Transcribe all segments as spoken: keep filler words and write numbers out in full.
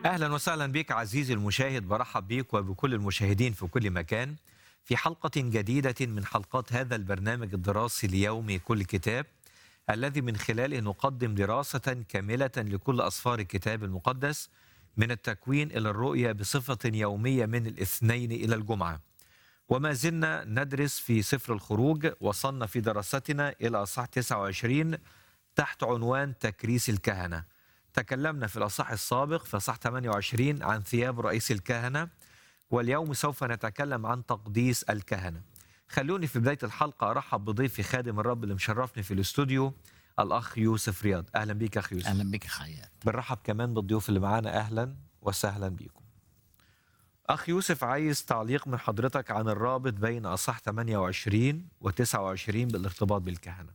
أهلا وسهلا بك عزيزي المشاهد، برحب بك وبكل المشاهدين في كل مكان في حلقة جديدة من حلقات هذا البرنامج الدراسي اليومي كل كتاب، الذي من خلاله نقدم دراسة كاملة لكل أسفار الكتاب المقدس من التكوين إلى الرؤيا بصفة يومية من الاثنين إلى الجمعة. وما زلنا ندرس في سفر الخروج، وصلنا في دراستنا إلى أصحاح تسعة وعشرين تحت عنوان تكريس الكهنة. تكلمنا في الأصحاح السابق في أصحاح ثمانية وعشرين عن ثياب رئيس الكهنة، واليوم سوف نتكلم عن تقديس الكهنة. خلوني في بداية الحلقة أرحب بضيفي خادم الرب اللي مشرفني في الاستوديو، الأخ يوسف رياض. أهلا بيك أخ يوسف. أهلا بك خيات. بنرحب كمان بالضيوف اللي معانا، أهلا وسهلا بيكم. أخ يوسف، عايز تعليق من حضرتك عن الرابط بين أصحاح ثمانية وعشرين و تسعة وعشرين بالارتباط بالكهنة.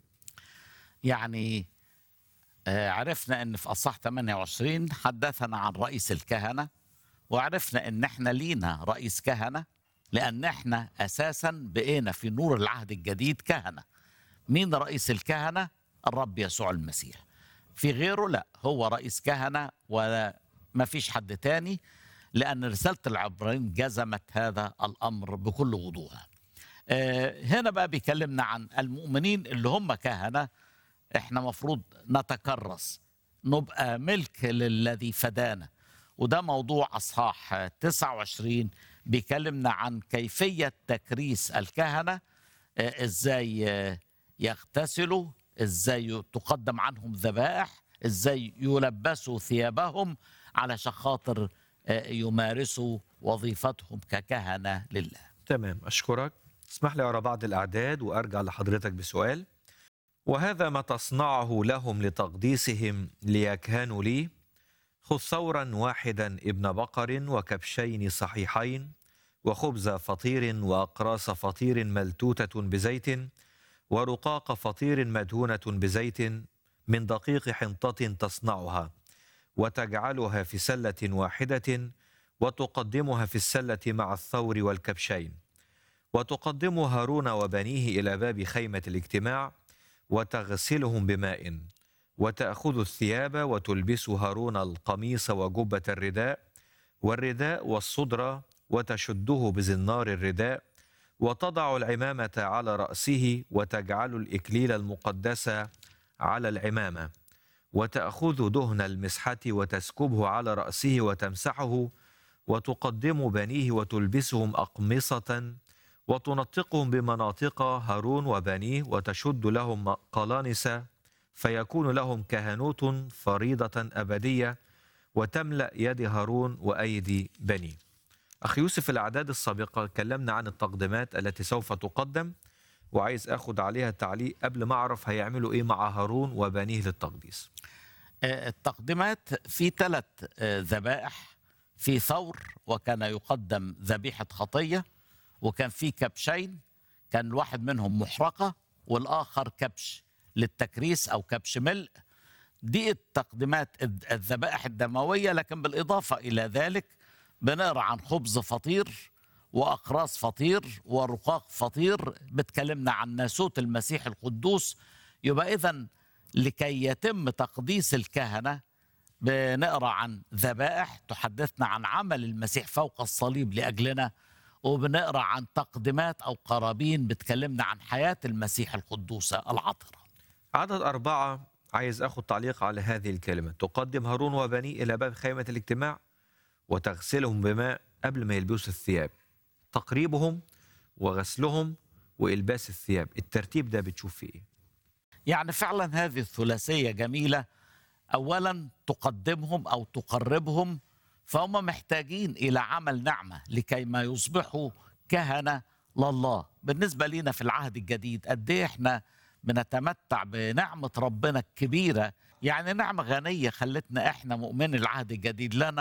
يعني آه، عرفنا أن في أصحاح ثمانية وعشرين حدثنا عن رئيس الكهنة، وعرفنا أن احنا لينا رئيس كهنة لأن احنا أساسا بقينا في نور العهد الجديد كهنة. مين رئيس الكهنة؟ الرب يسوع المسيح. في غيره لا، هو رئيس كهنة وما فيش حد تاني، لأن رسالة العبرانيين جزمت هذا الأمر بكل وضوح. آه، هنا بقى بيكلمنا عن المؤمنين اللي هم كهنة. احنا مفروض نتكرس، نبقى ملك للذي فدانا، وده موضوع أصحاح تسعة وعشرين. بيكلمنا عن كيفية تكريس الكهنة، آه، ازاي آه، يغتسلوا، ازاي تقدم عنهم ذبائح، ازاي يلبسوا ثيابهم علشان خاطر آه، يمارسوا وظيفتهم ككهنة لله. تمام، أشكرك. اسمح لي أرى بعض الأعداد وأرجع لحضرتك بسؤال. وهذا ما تصنعه لهم لتقديسهم ليكهنوا لي: خذ ثورا واحدا ابن بقر وكبشين صحيحين وخبز فطير وأقراص فطير ملتوتة بزيت ورقاق فطير مدهونة بزيت من دقيق حنطة تصنعها، وتجعلها في سلة واحدة وتقدمها في السلة مع الثور والكبشين، وتقدم هارون وبنيه إلى باب خيمة الاجتماع وتغسلهم بماء، وتأخذ الثياب وتلبس هارون القميص وجبة الرداء والرداء والصدرة وتشده بزنار الرداء، وتضع العمامة على رأسه وتجعل الإكليل المقدس على العمامة، وتأخذ دهن المسحة وتسكبه على رأسه وتمسحه، وتقدم بنيه وتلبسهم أقمصة وتنطقهم بمناطق هارون وبنيه وتشد لهم قلانس، فيكون لهم كهنوت فريضة أبدية وتملأ يد هارون وأيدي بنيه. أخي يوسف، الأعداد السابقة كلمنا عن التقدمات التي سوف تقدم، وعايز أخذ عليها تعليق قبل ما أعرف هيعملوا إيه مع هارون وبنيه للتقديس. آه، التقديمات في ثلاث آه، ذبائح. في ثور وكان يقدم ذبيحة خطية، وكان في كبشين، كان الواحد منهم محرقة والآخر كبش للتكريس أو كبش ملء. دي التقديمات الذ- الذبائح الدموية. لكن بالإضافة إلى ذلك بنقرأ عن خبز فطير وأقراص فطير ورقاق فطير، بتكلمنا عن ناسوت المسيح القدوس. يبقى إذن لكي يتم تقديس الكهنة بنقرأ عن ذبائح تحدثنا عن عمل المسيح فوق الصليب لأجلنا، وبنقرأ عن تقدمات أو قرابين بتكلمنا عن حياة المسيح القدوسة العطرة. عدد أربعة، عايز أخذ تعليق على هذه الكلمة: تقدم هارون وبنيه إلى باب خيمة الاجتماع وتغسلهم بماء قبل ما يلبسوا الثياب. تقريبهم وغسلهم وإلباس الثياب، الترتيب ده بتشوف فيه إيه؟ يعني فعلا هذه الثلاثية جميلة. أولا تقدمهم أو تقربهم، فهم محتاجين إلى عمل نعمة لكي ما يصبحوا كهنة لله. بالنسبة لنا في العهد الجديد قد إيه إحنا بنتمتع بنعمة ربنا الكبيرة، يعني نعمة غنية خلتنا إحنا مؤمني العهد الجديد لنا